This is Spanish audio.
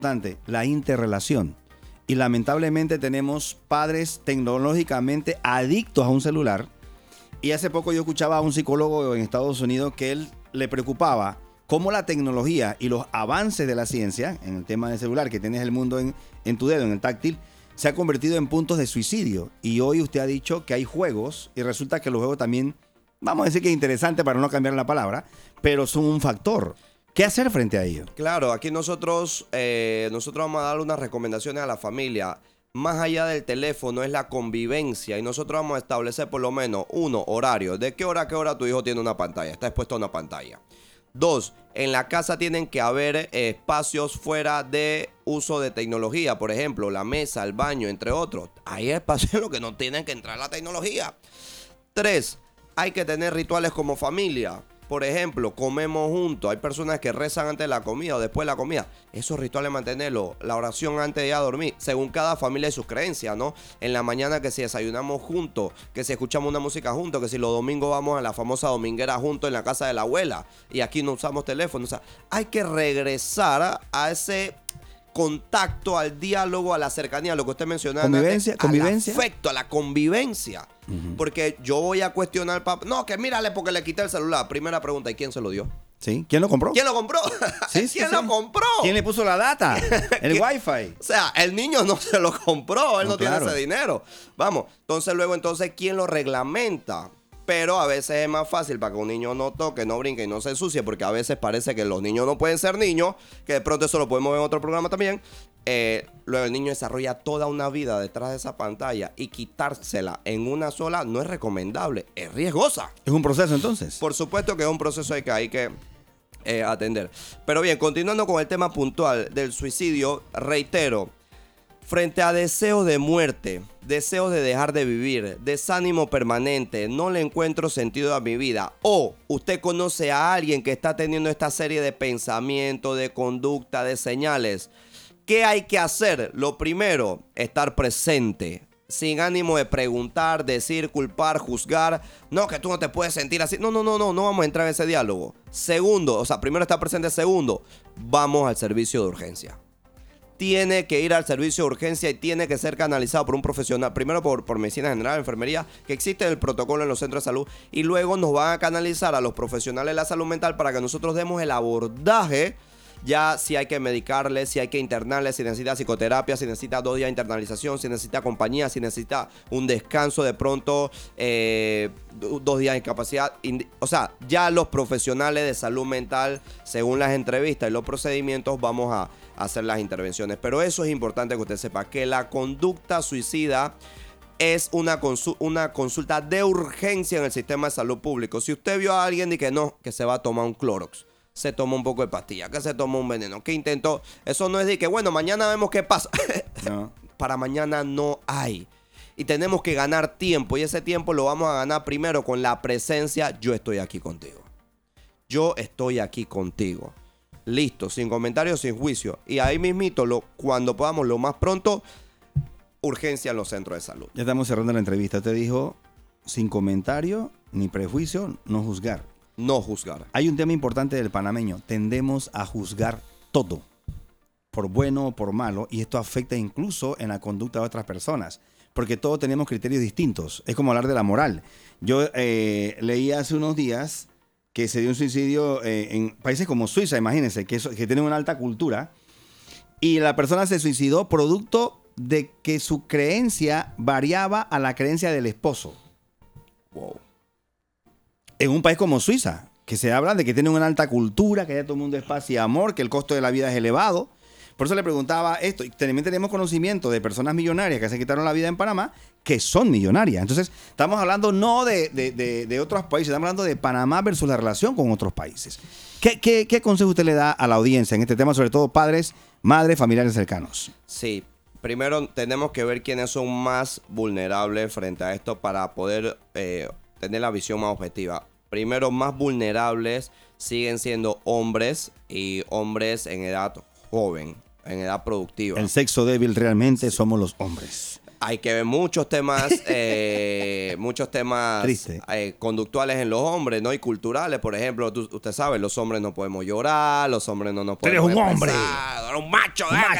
importante, la interrelación. Y lamentablemente tenemos padres tecnológicamente adictos a un celular. Y hace poco yo escuchaba a un psicólogo en Estados Unidos que él le preocupaba cómo la tecnología y los avances de la ciencia, en el tema del celular, que tienes el mundo en tu dedo, en el táctil, se ha convertido en puntos de suicidio. Y hoy usted ha dicho que hay juegos, y resulta que los juegos también, vamos a decir que es interesante para no cambiar la palabra, pero son un factor. ¿Qué hacer frente a ello? Claro, aquí nosotros vamos a dar unas recomendaciones a la familia. Más allá del teléfono es la convivencia y nosotros vamos a establecer por lo menos horario. ¿De qué hora a qué hora tu hijo tiene una pantalla? Está expuesto a una pantalla. 2, en la casa tienen que haber espacios fuera de uso de tecnología. Por ejemplo, la mesa, el baño, entre otros. Hay espacios en los que no tienen que entrar la tecnología. 3, hay que tener rituales como familia. Por ejemplo, comemos juntos. Hay personas que rezan antes de la comida o después de la comida. Esos rituales mantenerlo. La oración antes de ir a dormir. Según cada familia y sus creencias, ¿no? En la mañana que si desayunamos juntos. Que si escuchamos una música juntos. Que si los domingos vamos a la famosa dominguera juntos en la casa de la abuela. Y aquí no usamos teléfono. O sea, hay que regresar a ese contacto, al diálogo, a la cercanía, a lo que usted mencionaba. Convivencia. Al afecto, a la convivencia. Porque yo voy a cuestionar al papá. No, que mírale porque le quité el celular. Primera pregunta, ¿y quién se lo dio? Sí. ¿Quién lo compró? ¿Quién lo compró? Sí, ¿Quién lo compró? ¿Quién le puso la data? El Wi-Fi. O sea, el niño no se lo compró. Él no tiene claro. ese dinero. Vamos. Entonces, ¿quién lo reglamenta? Pero a veces es más fácil para que un niño no toque, no brinque y no se ensucie, porque a veces parece que los niños no pueden ser niños, que de pronto eso lo podemos ver en otro programa también. Luego el niño desarrolla toda una vida detrás de esa pantalla y quitársela en una sola no es recomendable, es riesgosa. ¿Es un proceso entonces? Por supuesto que es un proceso que hay que atender. Pero bien, continuando con el tema puntual del suicidio, reitero, frente a deseos de muerte, deseos de dejar de vivir, desánimo permanente, no le encuentro sentido a mi vida, o usted conoce a alguien que está teniendo esta serie de pensamientos, de conducta, de señales, ¿qué hay que hacer? Lo primero, estar presente, sin ánimo de preguntar, decir, culpar, juzgar. No, que tú no te puedes sentir así. No vamos a entrar en ese diálogo. Segundo, primero estar presente. Segundo, vamos al servicio de urgencia. Tiene que ir al servicio de urgencia y tiene que ser canalizado por un profesional, primero por medicina general, enfermería, que existe el protocolo en los centros de salud, y luego nos van a canalizar a los profesionales de la salud mental para que nosotros demos el abordaje, ya si hay que medicarle, si hay que internarle, si necesita psicoterapia, si necesita 2 días de internalización, si necesita compañía, si necesita un descanso de pronto, 2 días de incapacidad. O sea, ya los profesionales de salud mental, según las entrevistas y los procedimientos, vamos a hacer las intervenciones. Pero eso es importante que usted sepa, que la conducta suicida es una consulta de urgencia en el sistema de salud público. Si usted vio a alguien y que no, que se va a tomar un Clorox, se tomó un poco de pastilla, que se tomó un veneno, que intentó, eso no es de que bueno, mañana vemos qué pasa. No. Para mañana no hay. Y tenemos que ganar tiempo, y ese tiempo lo vamos a ganar primero con la presencia. Yo estoy aquí contigo. Yo estoy aquí contigo. Listo, sin comentarios, sin juicio. Y ahí mismito, cuando podamos, lo más pronto, urgencia en los centros de salud. Ya estamos cerrando la entrevista. Usted dijo, sin comentario ni prejuicio, no juzgar. No juzgar. Hay un tema importante del panameño. Tendemos a juzgar todo, por bueno o por malo, y esto afecta incluso en la conducta de otras personas, porque todos tenemos criterios distintos. Es como hablar de la moral. Yo leí hace unos días que se dio un suicidio en países como Suiza, imagínense, que tienen una alta cultura, y la persona se suicidó producto de que su creencia variaba a la creencia del esposo. Wow. En un país como Suiza, que se habla de que tienen una alta cultura, que allá todo el mundo es paz y amor, que el costo de la vida es elevado. Por eso le preguntaba esto. Y también tenemos conocimiento de personas millonarias que se quitaron la vida en Panamá, que son millonarias. Entonces, estamos hablando no de otros países, estamos hablando de Panamá versus la relación con otros países. ¿Qué consejo usted le da a la audiencia en este tema, sobre todo padres, madres, familiares cercanos? Sí, primero tenemos que ver quiénes son más vulnerables frente a esto para poder tener la visión más objetiva. Primero, más vulnerables siguen siendo hombres, y hombres en edad joven, en edad productiva. El sexo débil realmente somos los hombres. Hay que ver muchos temas Triste. Conductuales en los hombres, ¿no? Y culturales, por ejemplo, usted sabe, los hombres no podemos llorar, los hombres no nos Tú eres podemos un hombre. expresar, eres un macho, Un macho.